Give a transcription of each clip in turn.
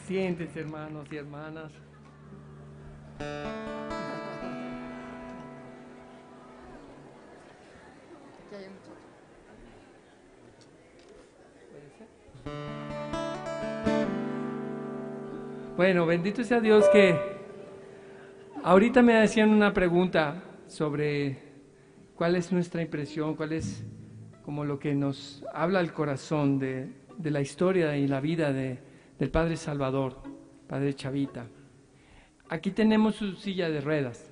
Siéntense, hermanos y hermanas. Bueno, bendito sea Dios que ahorita me hacían una pregunta sobre cuál es nuestra impresión, cuál es como lo que nos habla el corazón de la historia y la vida del Padre Salvador, Padre Chavita. Aquí tenemos su silla de ruedas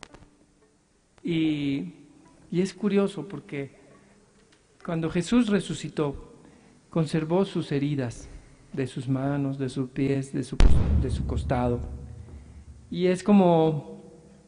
y es curioso porque cuando Jesús resucitó, conservó sus heridas de sus manos, de sus pies, de su costado. Y es como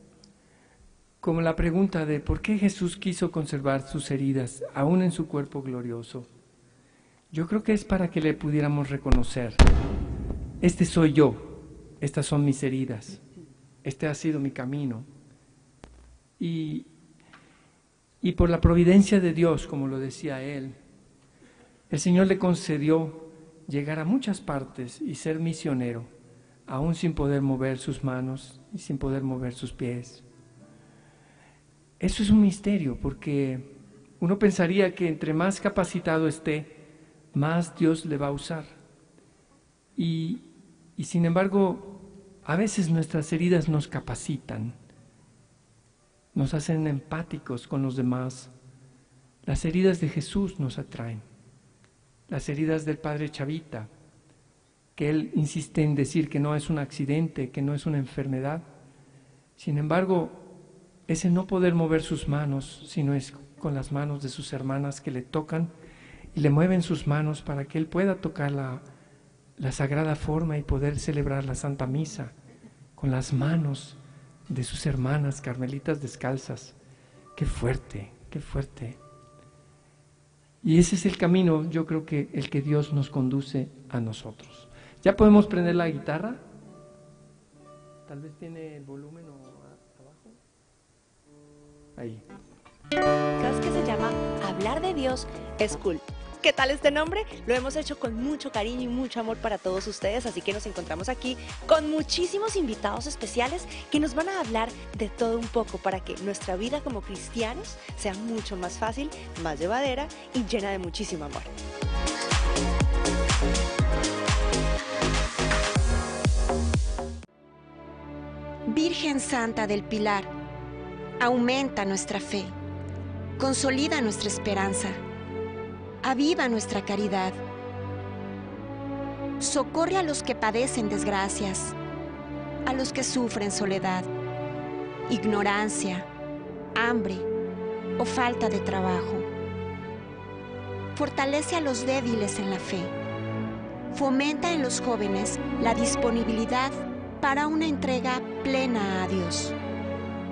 la pregunta de por qué Jesús quiso conservar sus heridas aún en su cuerpo glorioso. Yo creo que es para que le pudiéramos reconocer: este soy yo, estas son mis heridas, este ha sido mi camino. Y por la providencia de Dios, como lo decía él, el Señor le concedió llegar a muchas partes y ser misionero, aún sin poder mover sus manos y sin poder mover sus pies. Eso es un misterio, porque uno pensaría que entre más capacitado esté, más Dios le va a usar. Y sin embargo, a veces nuestras heridas nos capacitan, nos hacen empáticos con los demás. Las heridas de Jesús nos atraen. Las heridas del Padre Chavita, que él insiste en decir que no es un accidente, que no es una enfermedad. Sin embargo, ese no poder mover sus manos, sino es con las manos de sus hermanas que le tocan y le mueven sus manos para que él pueda tocar la sagrada forma y poder celebrar la Santa Misa con las manos de sus hermanas carmelitas descalzas. ¡Qué fuerte, qué fuerte! Y ese es el camino, yo creo que el que Dios nos conduce a nosotros. ¿Ya podemos prender la guitarra? Tal vez tiene el volumen o abajo. Ahí. ¿Sabes qué se llama? Hablar de Dios es cool. ¿Qué tal este nombre? Lo hemos hecho con mucho cariño y mucho amor para todos ustedes, así que nos encontramos aquí con muchísimos invitados especiales que nos van a hablar de todo un poco para que nuestra vida como cristianos sea mucho más fácil, más llevadera y llena de muchísimo amor. Virgen Santa del Pilar, aumenta nuestra fe, consolida nuestra esperanza, aviva nuestra caridad, socorre a los que padecen desgracias, a los que sufren soledad, ignorancia, hambre o falta de trabajo. Fortalece a los débiles en la fe, fomenta en los jóvenes la disponibilidad para una entrega plena a Dios.